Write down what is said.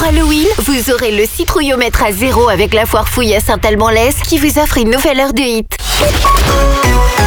Halloween, vous aurez le citrouillomètre à 0 avec la foire fouille à Saint-Alban-l'Est qui vous offre une nouvelle heure de hit.